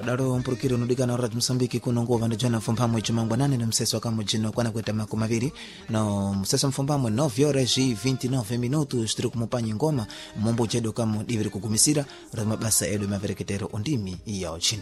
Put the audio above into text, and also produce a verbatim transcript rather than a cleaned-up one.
Daro mpurukiro nudigana Radio Msambiki kuno ngova na jana mfumbamwe chumangwa nane na mseso wa kamo jino kwa na kweta makumaviri no mseso mfumbamwe nove horas e vinte e nove minutos tiri kumupanyi ngoma mombo chedo kamo diviri kukumisira rama basa edo mavereketero ondimi ya ochinda.